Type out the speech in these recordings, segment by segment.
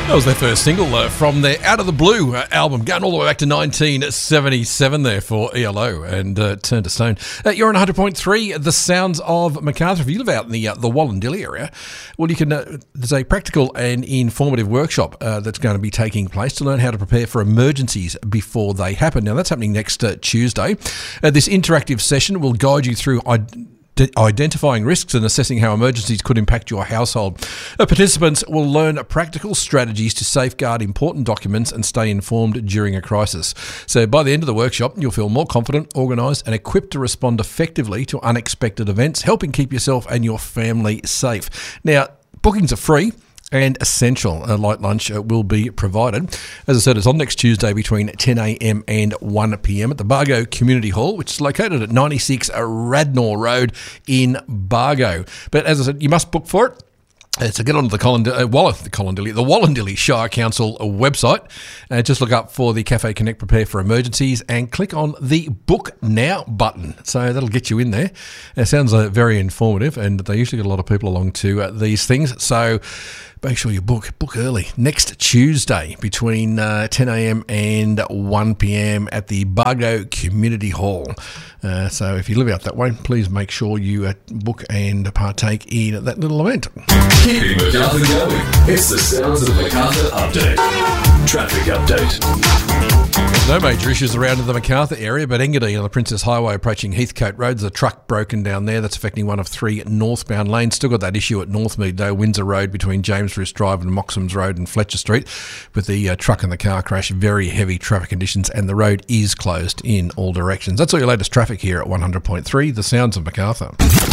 That was their first single from their Out of the Blue album, going all the way back to 1977 there for ELO and Turn to Stone. You're on 100.3, The Sounds of Macarthur. If you live out in the Wallandilly area, well, you can. There's a practical and informative workshop that's going to be taking place to learn how to prepare for emergencies before they happen. Now, that's happening next Tuesday. This interactive session will guide you through identifying risks and assessing how emergencies could impact your household. Participants will learn practical strategies to safeguard important documents and stay informed during a crisis. So by the end of the workshop, you'll feel more confident, organised and equipped to respond effectively to unexpected events, helping keep yourself and your family safe. Now, bookings are free and essential. A light lunch will be provided. As I said, it's on next Tuesday between 10 a.m. and 1 p.m. at the Bargo Community Hall, which is located at 96 Radnor Road in Bargo. But as I said, you must book for it. So get onto the Wallandilly Shire Council website. Just look up for the Cafe Connect Prepare for Emergencies and click on the Book Now button. So that'll get you in there. It sounds very informative, and they usually get a lot of people along to these things. So make sure you book early. Next Tuesday between 10 a.m. and 1 p.m. at the Bargo Community Hall. So if you live out that way, please make sure you book and partake in that little event. Keeping Macarthur going. It's the Sounds of Macarthur Update. Traffic Update. No major issues around in the Macarthur area, but Engadine on the Princess Highway approaching Heathcote Road. There's a truck broken down there that's affecting one of 3 northbound lanes. Still got that issue at Northmead, though. Windsor Road between James Roos Drive and Moxham's Road and Fletcher Street with the truck and the car crash. Very heavy traffic conditions, and the road is closed in all directions. That's all your latest traffic here at 100.3, The Sounds of Macarthur.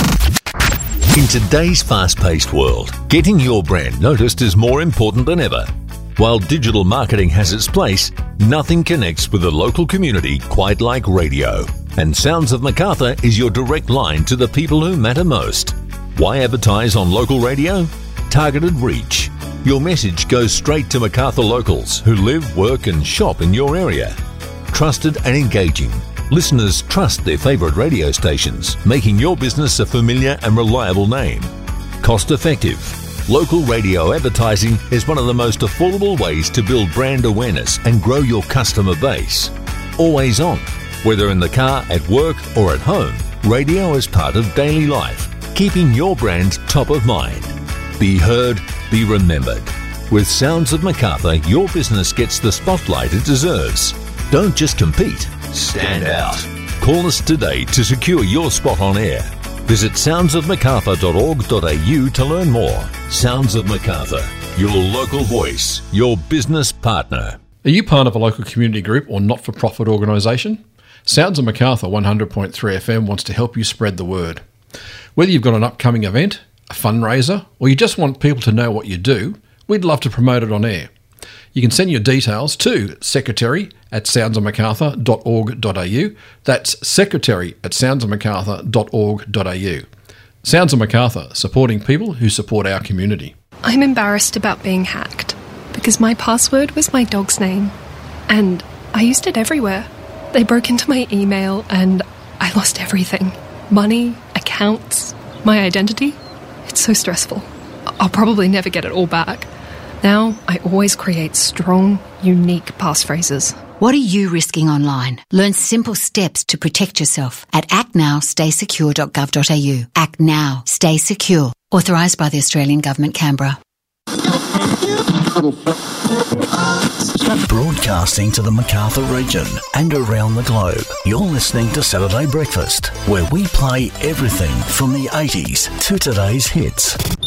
In today's fast-paced world, getting your brand noticed is more important than ever. While digital marketing has its place, nothing connects with the local community quite like radio. And Sounds of Macarthur is your direct line to the people who matter most. Why advertise on local radio? Targeted reach. Your message goes straight to Macarthur locals who live, work and shop in your area. Trusted and engaging. Listeners trust their favourite radio stations, making your business a familiar and reliable name. Cost effective. Local radio advertising is one of the most affordable ways to build brand awareness and grow your customer base. Always on. Whether in the car, at work or at home, radio is part of daily life, keeping your brand top of mind. Be heard, be remembered. With Sounds of Macarthur, your business gets the spotlight it deserves. Don't just compete, stand out. Call us today to secure your spot on air. Visit soundsofmacarthur.org.au to learn more. Sounds of Macarthur, your local voice, your business partner. Are you part of a local community group or not-for-profit organisation? Sounds of Macarthur 100.3 FM wants to help you spread the word. Whether you've got an upcoming event, a fundraiser, or you just want people to know what you do, we'd love to promote it on air. You can send your details to secretary@soundsofmacarthur.org.au. That's secretary@soundsofmacarthur.org.au. Sounds of Macarthur, supporting people who support our community. I'm embarrassed about being hacked because my password was my dog's name and I used it everywhere. They broke into my email and I lost everything. Money, accounts, my identity. It's so stressful. I'll probably never get it all back. Now, I always create strong, unique passphrases. What are you risking online? Learn simple steps to protect yourself at actnowstaysecure.gov.au. Act Now. Stay secure. Authorised by the Australian Government, Canberra. Broadcasting to the Macarthur region and around the globe. You're listening to Saturday Breakfast, where we play everything from the 80s to today's hits.